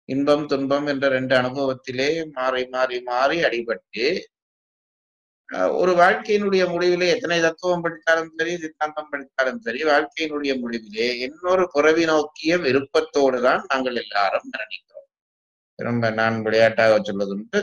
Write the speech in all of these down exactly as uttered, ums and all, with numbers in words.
இன்பம் துன்பம் என்ற ரெண்டு அனுபவத்திலே மாறி மாறி மாறி அடிபட்டு ஒரு வாழ்க்கையினுடைய முடிவிலே எத்தனை தத்துவம் படித்தாலும் சரி, சித்தாந்தம் படித்தாலும் சரி, வாழ்க்கையினுடைய முடிவிலே இன்னொரு புறவி நோக்கிய விருப்பத்தோடு தான் நாங்கள் எல்லாரும் மரணிக்கிறோம். ரொம்ப நான் விளையாட்டாக சொல்வதுண்டு,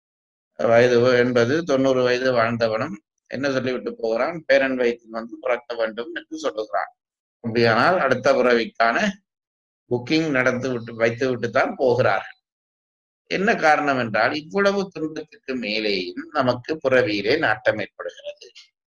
வயது எண்பது தொண்ணூறு வயது வாழ்ந்தவனும் என்ன சொல்லிவிட்டு போகிறான், பேரன் வயிற்றில் வந்து பிறக்க வேண்டும் என்று சொல்லுகிறான். அப்படியானால் அடுத்த பிறவிக்கான புக்கிங் நடந்து விட்டு வைத்து விட்டு தான் போகிறார்கள். என்ன காரணம் என்றால், இவ்வளவு துன்பத்துக்கு மேலேயும் நமக்கு பிறவியிலே நாட்டம் ஏற்படுகிறது.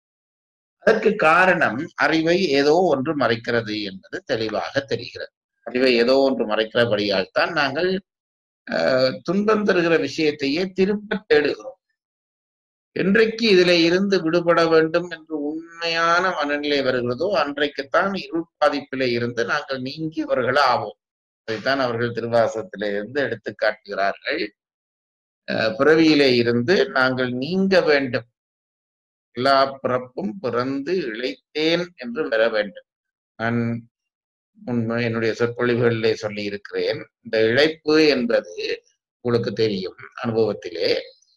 அதற்கு காரணம் அறிவை ஏதோ ஒன்று மறைக்கிறது என்பது தெளிவாக தெரிகிறது. அறிவை ஏதோ ஒன்று மறைக்கிறபடியால் தான் நாங்கள் அஹ் துன்பம் தருகிற விஷயத்தையே திரும்ப தேடுகிறோம். என்றைக்கு இதுல இருந்து விடுபட வேண்டும் என்று உண்மையான மனநிலை வருகிறதோ அன்றைக்குத்தான் இருள் பாதிப்பிலே இருந்து நாங்கள் நீங்கியவர்கள் ஆவோம். அதைத்தான் அவர்கள் திருவாசகத்திலே இருந்து எடுத்து காட்டுகிறார்கள். பிறவியிலே இருந்து நாங்கள் நீங்க வேண்டும், எல்லா பிறப்பும் பிறந்து இழைத்தேன் என்று வர வேண்டும். நான் உண்மை என்னுடைய சொற்பொழிவுகளிலே சொல்லி இருக்கிறேன். இந்த இழைப்பு என்பது உங்களுக்கு தெரியும், அனுபவத்திலே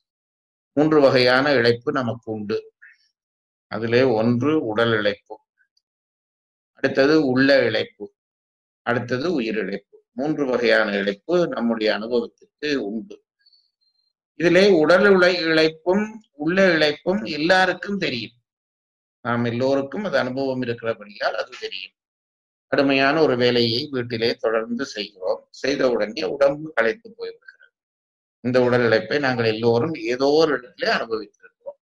மூன்று வகையான இழைப்பு நமக்கு உண்டு. அதிலே ஒன்று உடல் இழைப்பு, அடுத்தது உள்ள இழைப்பு, அடுத்தது உயிர் இழைப்பு. மூன்று வகையான இழைப்பு நம்முடைய அனுபவத்துக்கு உண்டு. இதிலே உடல் உழை இழைப்பும் உள்ள இழைப்பும் எல்லாருக்கும் தெரியும். நாம் எல்லோருக்கும் அது அனுபவம் இருக்கிறபடியால் அது தெரியும். கடுமையான ஒரு வேலையை வீட்டிலே தொடர்ந்து செய்கிறோம். செய்த உடனே உடம்பு களைத்து போய்விடுகிறது. இந்த உடல் இழைப்பை நாங்கள் எல்லோரும் ஏதோ ஒரு இடத்திலே அனுபவித்திருக்கிறோம்.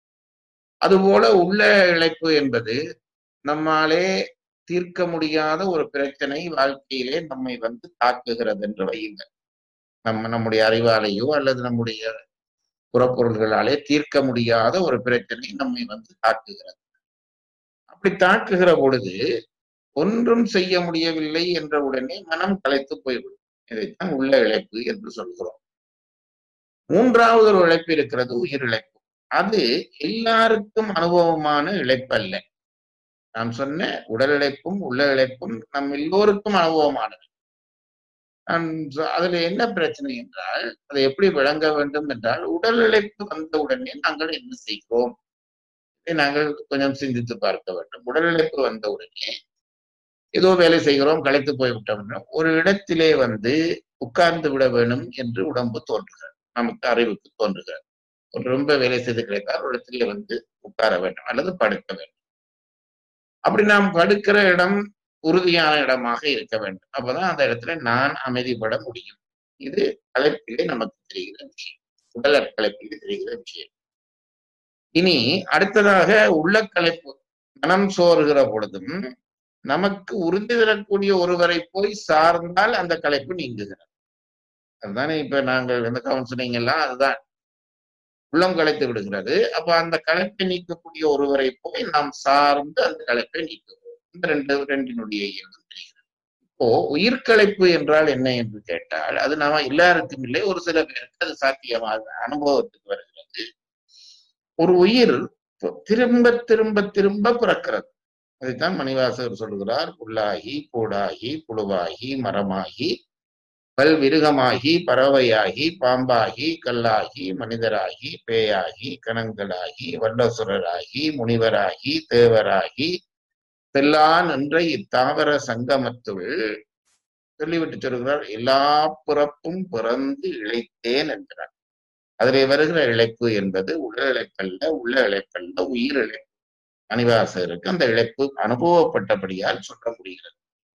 அதுபோல உள்ள இழைப்பு என்பது நம்மாலே தீர்க்க முடியாத ஒரு பிரச்சனை வாழ்க்கையிலே நம்மை வந்து தாக்குகிறது என்று வையுங்கள். நம்ம நம்முடைய அறிவாலேயோ அல்லது நம்முடைய புறப்பொருள்களாலே தீர்க்க முடியாத ஒரு பிரச்சனை நம்மை வந்து தாக்குகிறது. அப்படி தாக்குகிற பொழுது ஒன்றும் செய்ய முடியவில்லை என்ற உடனே மனம் களைத்து போய்விடும். இதைத்தான் உள்ள இழைப்பு என்று சொல்கிறோம். மூன்றாவது ஒரு இழைப்பு இருக்கிறது, உயிர் இழைப்பு. அது எல்லாருக்கும் அனுபவமான இழைப்பு அல்ல. நான் சொன்ன உடல் இழைப்பும் உள்ள இழைப்பும் நம் எல்லோருக்கும் அனுபவமானது. அதுல என்ன பிரச்சனை என்றால், அதை எப்படி விளங்க வேண்டும் என்றால், உடல் இழைப்பு வந்த உடனே நாங்கள் என்ன செய்கிறோம், நாங்கள் கொஞ்சம் சிந்தித்து பார்க்க வேண்டும். உடல் இழைப்பு வந்த உடனே ஏதோ வேலை செய்கிறோம், களைத்து போய்விட்டோம், ஒரு இடத்திலே வந்து உட்கார்ந்து விட வேணும் என்று உடம்பு தோன்றுகிறது, நமக்கு அறிவுக்கு தோன்றுகிறது. ஒரு ரொம்ப வேலை செய்து கிடைத்தால் ஒரு இடத்திலே வந்து உட்கார வேண்டும் அல்லது படுக்க வேண்டும். அப்படி நாம் படுக்கிற இடம் உறுதியான இடமாக இருக்க வேண்டும். அப்பதான் அந்த இடத்துல நான் அமைதிப்பட முடியும். இது கலைப்பிலே நமக்கு தெரிகிற விஷயம், உடல் கலைப்பிலே தெரிகிற விஷயம். இனி அடுத்ததாக உள்ள கலைப்பு. மனம் சோறுகிற பொழுதும் நமக்கு உறுதி தரக்கூடிய ஒருவரை போய் சார்ந்தால் அந்த கலைப்பு நீங்குகிறது. அதுதானே இப்ப நாங்கள் இந்த கவுன்சிலிங் எல்லாம் அதுதான், உள்ளம் கலைத்து விடுகிறது. அப்ப அந்த கலைப்பை நீக்கக்கூடிய ஒருவரை போய் நாம் சார்ந்து அந்த கலைப்பை நீக்குவோம். இந்த ரெண்டு ரெண்டினுடைய இயல்பு தெரிகிறது. இப்போ உயிர்கலைப்பு என்றால் என்ன என்று கேட்டால், அது நாம எல்லாருக்கும் இல்லை, ஒரு சில பேருக்கு அது சாத்தியமாக அனுபவத்துக்கு வருகிறது. ஒரு உயிர் திரும்ப திரும்ப திரும்ப பிறக்கிறது. அதைத்தான் மணிவாசகர் சொல்கிறார், புல்லாகி பூடாகி புழுவாகி மரமாகி பல்விருகமாகி பறவையாகி பாம்பாகி கல்லாகி மனிதராகி பேயாகி கணங்களாகி வல்லசுரராகி முனிவராகி தேவராகி செல்லான் என்ற இத்தாவர சங்கமத்துள் சொல்லிவிட்டு சொல்கிறார், எல்லா பிறப்பும் பிறந்து இழைத்தேன் என்கிறார். அதிலே வருகிற இழைப்பு என்பது உடல் இழைப்பல்ல, உள்ள இழைப்பல்ல, உயிர் இழைப்பு. மணிவாசகருக்கு அந்த இழைப்பு அனுபவப்பட்டபடியால் சொல்ல முடிகிறது.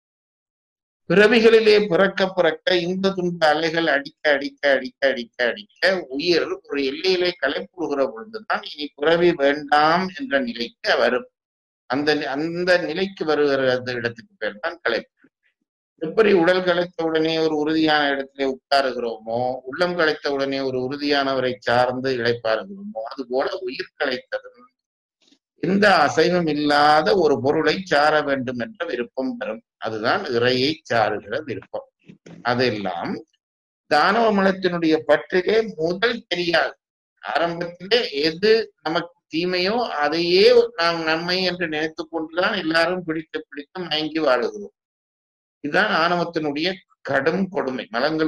பிறவிகளிலே பிறக்க பிறக்க இந்த துன்ப அலைகள் அடிக்க அடிக்க அடிக்க அடிக்க அடிக்க உயிர் ஒரு எல்லையிலே கலைப்புறுகிற பொழுதுதான் இனி பிறவி வேண்டாம் என்ற நிலைக்கு வரும். அந்த அந்த நிலைக்கு வருகிற இடத்துக்கு பேர் தான் கலைப்பு. எப்படி உடல் கலைத்த உடனே ஒரு உறுதியான இடத்திலே உட்காருகிறோமோ, உள்ளம் கலைத்த உடனே ஒரு உறுதியானவரை சார்ந்து இழைப்பாருகிறோமோ, அது போல உயிர் கலைத்ததும் எந்த அசைவம் இல்லாத ஒரு பொருளை சார வேண்டும் என்ற விருப்பம் வரும். அதுதான் இறையை சாருகிற விருப்பம். அதெல்லாம் தானவ மனத்தினுடைய பற்றிலே முதல் தெரியாது. ஆரம்பத்திலே எது நமக்கு தீமையோ அதையே நாம் நன்மை என்று நினைத்து கொண்டுதான் எல்லாரும் பிடித்து பிடித்து மயங்கி வாழுகிறோம். இதுதான் ஆணவத்தினுடைய கடும் கொடுமை. மலங்கள்